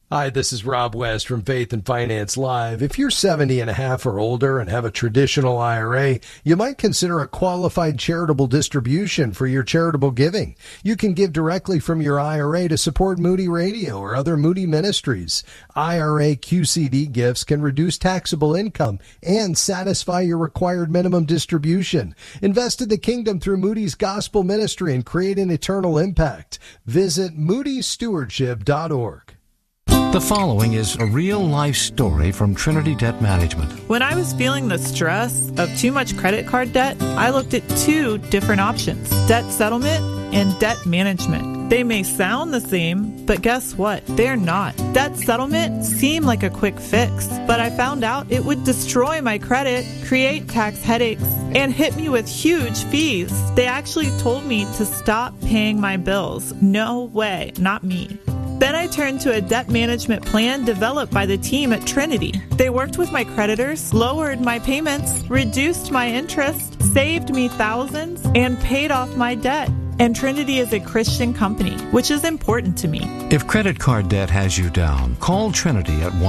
Hi, this is Rob West from Faith and Finance Live. If you're 70 and a half or older and have a traditional IRA, you might consider a qualified charitable distribution for your charitable giving. You can give directly from your IRA to support Moody Radio or other Moody ministries. IRA QCD gifts can reduce taxable income and satisfy your required minimum distribution. Invest in the kingdom through Moody's Gospel Ministry and create an eternal impact. Visit moodystewardship.org. The following is a real-life story from Trinity Debt Management. When I was feeling the stress of too much credit card debt, I looked at two different options: debt settlement and debt management. They may sound the same, but guess what? They're not. Debt settlement seemed like a quick fix, but I found out it would destroy my credit, create tax headaches, and hit me with huge fees. They actually told me to stop paying my bills. No way, not me. Then I turned to a debt management plan developed by the team at Trinity. They worked with my creditors, lowered my payments, reduced my interest, saved me thousands, and paid off my debt. And Trinity is a Christian company, which is important to me. If credit card debt has you down, call Trinity at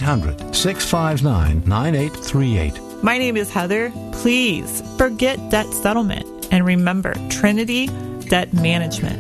1-800-659-9838. My name is Heather. Please forget debt settlement and remember Trinity Debt Management.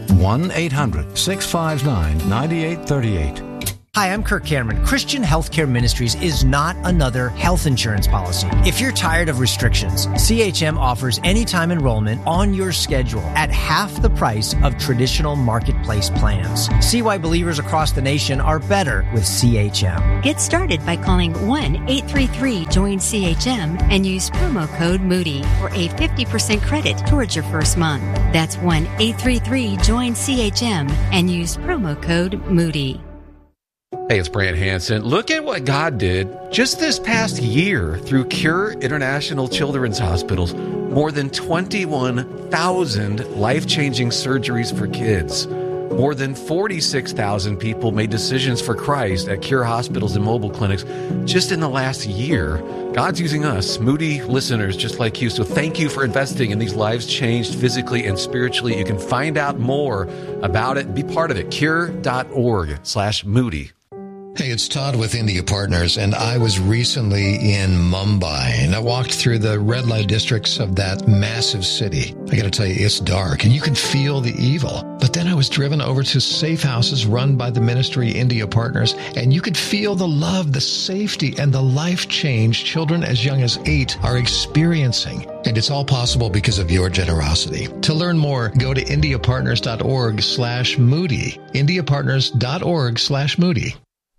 1-800-659-9838. Hi, I'm Kirk Cameron. Christian Healthcare Ministries is not another health insurance policy. If you're tired of restrictions, CHM offers anytime enrollment on your schedule at half the price of traditional marketplace plans. See why believers across the nation are better with CHM. Get started by calling 1-833-JOIN-CHM and use promo code Moody for a 50% credit towards your first month. That's 1-833-JOIN-CHM and use promo code Moody. Hey, it's Brant Hansen. Look at what God did just this past year through Cure International Children's Hospitals. More than 21,000 life-changing surgeries for kids. More than 46,000 people made decisions for Christ at Cure hospitals and mobile clinics just in the last year. God's using us, Moody listeners just like you. So thank you for investing in these lives changed physically and spiritually. You can find out more about it and be part of it. Cure.org/Moody. Hey, it's Todd with India Partners, and I was recently in Mumbai, and I walked through the red light districts of that massive city. I got to tell you, it's dark, and you can feel the evil. But then I was driven over to safe houses run by the ministry India Partners, and you could feel the love, the safety, and the life change children as young as 8 are experiencing. And it's all possible because of your generosity. To learn more, go to indiapartners.org/Moody. indiapartners.org/Moody.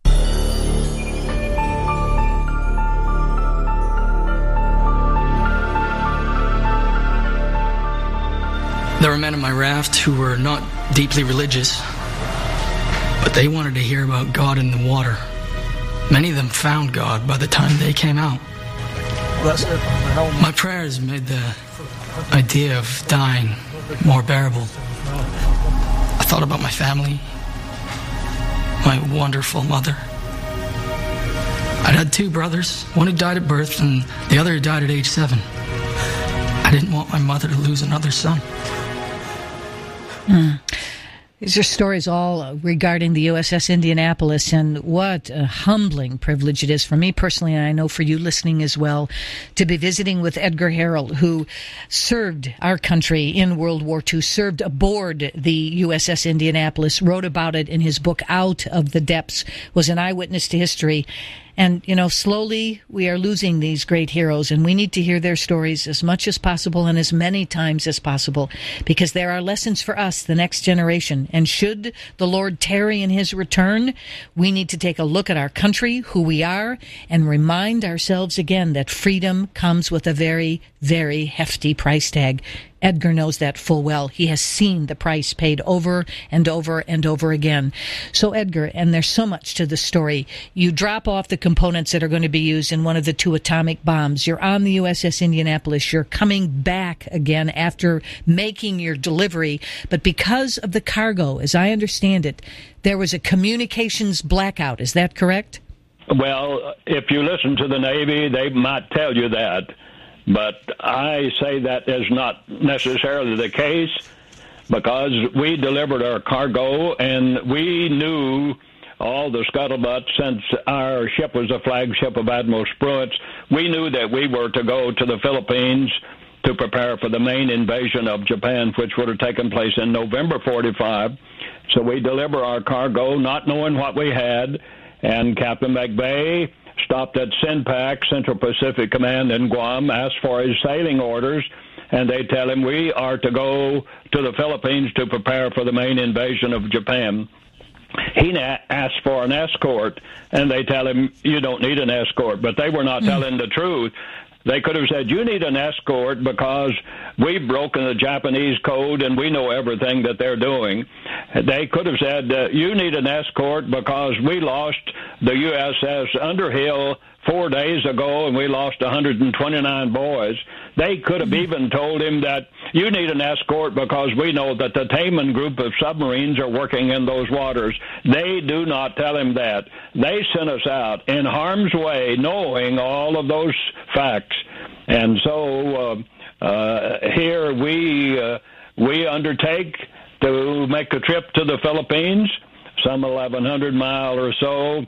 There were men on my raft who were not deeply religious, but they wanted to hear about God in the water. Many of them found God by the time they came out. My prayers made the idea of dying more bearable. I thought about my family, my wonderful mother. I'd had 2 brothers, one who died at birth and the other who died at age 7. I didn't want my mother to lose another son. These are stories all regarding the USS Indianapolis, and what a humbling privilege it is for me personally, and I know for you listening as well, to be visiting with Edgar Harrell, who served our country in World War II, served aboard the USS Indianapolis, wrote about it in his book Out of the Depths, was an eyewitness to history. And, you know, slowly we are losing these great heroes, and we need to hear their stories as much as possible and as many times as possible, because there are lessons for us, the next generation. And should the Lord tarry in his return, we need to take a look at our country, who we are, and remind ourselves again that freedom comes with a very, very hefty price tag. Edgar knows that full well. He has seen the price paid over and over and over again. So, Edgar, and there's so much to the story. You drop off the components that are going to be used in one of the 2 atomic bombs. You're on the USS Indianapolis. You're coming back again after making your delivery. But because of the cargo, as I understand it, there was a communications blackout. Is that correct? Well, if you listen to the Navy, they might tell you that. But I say that is not necessarily the case, because we delivered our cargo and we knew all all the scuttlebutt since our ship was a flagship of Admiral Spruance. We knew that we were to go to the Philippines to prepare for the main invasion of Japan, which would have taken place in November 45. So we deliver our cargo, not knowing what we had, and Captain McVeigh stopped at CENPAC, Central Pacific Command in Guam, asked for his sailing orders, and they tell him we are to go to the Philippines to prepare for the main invasion of Japan. He asked for an escort, and they tell him, you don't need an escort. But they were not telling the truth. They could have said, you need an escort because we've broken the Japanese code and we know everything that they're doing. They could have said, you need an escort because we lost the USS Underhill 4 days ago and we lost 129 boys. They could have even told him that you need an escort because we know that the Taman group of submarines are working in those waters. They do not tell him that. They sent us out in harm's way knowing all of those facts. And so here we undertake to make a trip to the Philippines, some 1,100 miles or so,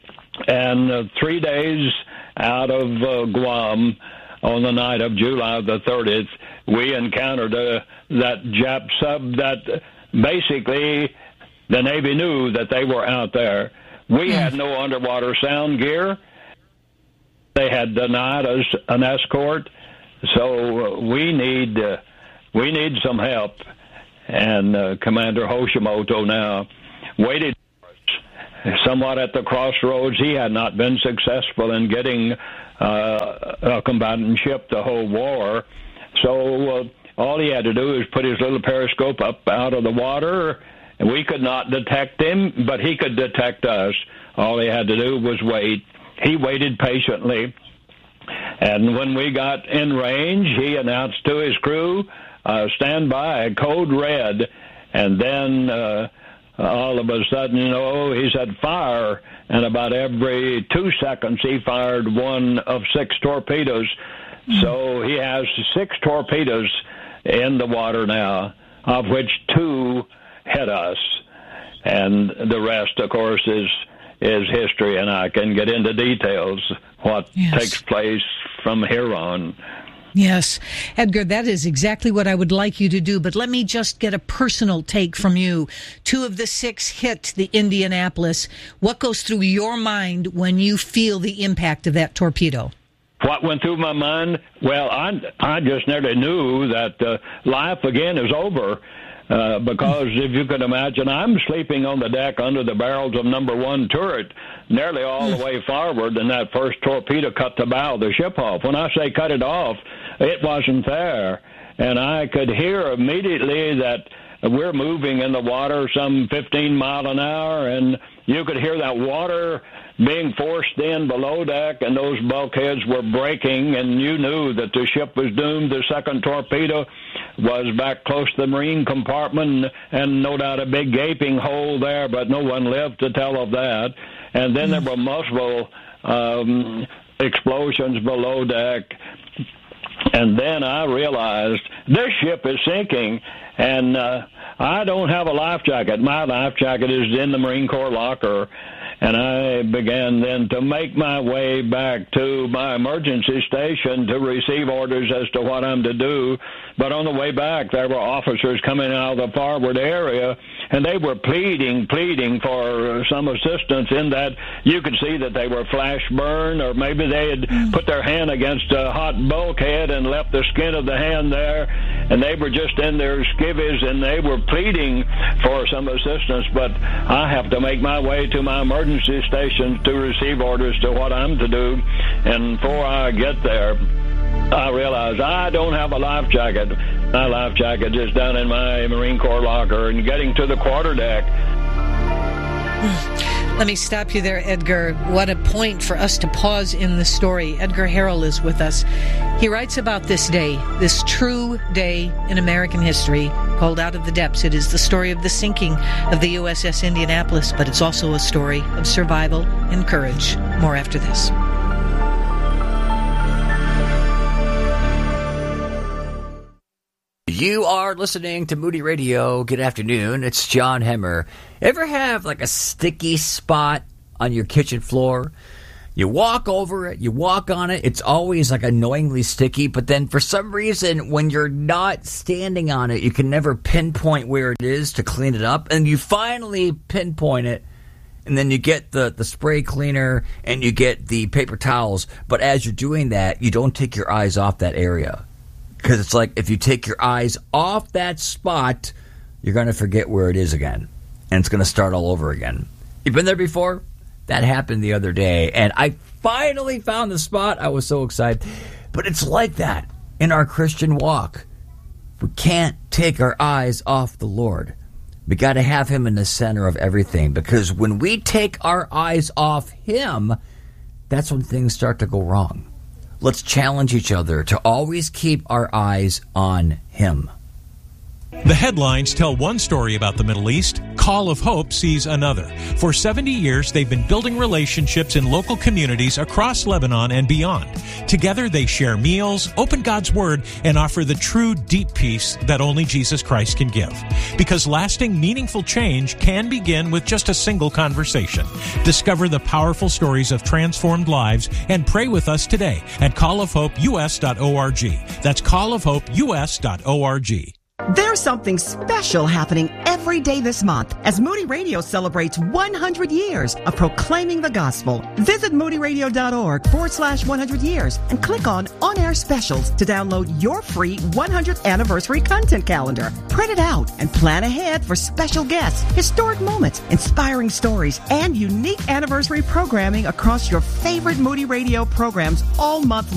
and 3 days out of Guam on the night of July the 30th, we encountered that Jap sub that basically the Navy knew that they were out there. We had no underwater sound gear. They had denied us an escort, so we need some help. And Commander Hoshimoto now waited somewhat at the crossroads. He had not been successful in getting a combatant ship the whole war. So all he had to do is put his little periscope up out of the water, and we could not detect him, but he could detect us. All he had to do was wait. He waited patiently, and when we got in range, he announced to his crew, stand by, code red, and then all of a sudden, he said fire, and about every 2 seconds he fired one of 6 torpedoes. So he has 6 torpedoes in the water now, of which 2 hit us, and the rest, of course, is history, and I can get into details what takes place from here on. Yes. Edgar, that is exactly what I would like you to do, but let me just get a personal take from you. 2 of the 6 hit the Indianapolis. What goes through your mind when you feel the impact of that torpedo? What went through my mind? Well, I just nearly knew that life again is over. Because if you can imagine, I'm sleeping on the deck under the barrels of number 1 turret, nearly all the way forward, and that first torpedo cut the bow of the ship off. When I say cut it off, it wasn't there. And I could hear immediately that we're moving in the water some 15 miles an hour, and you could hear that water being forced in below deck, and those bulkheads were breaking, and you knew that the ship was doomed. The second torpedo was back close to the marine compartment, and no doubt a big gaping hole there, but no one lived to tell of that. And then there were multiple explosions below deck. And then I realized this ship is sinking, and I don't have a life jacket. My life jacket is in the Marine Corps locker. And I began then to make my way back to my emergency station to receive orders as to what I'm to do. But on the way back, there were officers coming out of the forward area, and they were pleading for some assistance in that you could see that they were flash burned, or maybe they had put their hand against a hot bulkhead and left the skin of the hand there, and they were just in their skivvies, and they were pleading for some assistance. But I have to make my way to my emergency stations to receive orders to what I'm to do. And before I get there, I realize I don't have a life jacket. My life jacket is down in my Marine Corps locker, and getting to the quarterdeck. Let me stop you there, Edgar. What a point for us to pause in the story. Edgar Harrell is with us. He writes about this day, this true day in American history, called Out of the Depths. It is the story of the sinking of the USS Indianapolis, but it's also a story of survival and courage. More after this. You are listening to Moody Radio. Good afternoon. It's John Hemmer. Ever have like a sticky spot on your kitchen floor. You walk over it, you walk on it. It's always like annoyingly sticky, but then for some reason, when you're not standing on it, you can never pinpoint where it is to clean it up. And you finally pinpoint it, and then you get the spray cleaner and you get the paper towels. But as you're doing that, you don't take your eyes off that area. Because it's like if you take your eyes off that spot, you're going to forget where it is again. And it's going to start all over again. You've been there before? That happened the other day, and I finally found the spot. I was so excited. But it's like that in our Christian walk. We can't take our eyes off the Lord. We got to have him in the center of everything, because when we take our eyes off him, that's when things start to go wrong. Let's challenge each other to always keep our eyes on him. The headlines tell one story about the Middle East. Call of Hope sees another. For 70 years, they've been building relationships in local communities across Lebanon and beyond. Together, they share meals, open God's Word, and offer the true, deep peace that only Jesus Christ can give. Because lasting, meaningful change can begin with just a single conversation. Discover the powerful stories of transformed lives and pray with us today at callofhopeus.org. That's callofhopeus.org. There's something special happening every day this month as Moody Radio celebrates 100 years of proclaiming the gospel. Visit moodyradio.org/100 years and click on On-Air Specials to download your free 100th anniversary content calendar. Print it out and plan ahead for special guests, historic moments, inspiring stories, and unique anniversary programming across your favorite Moody Radio programs all month long.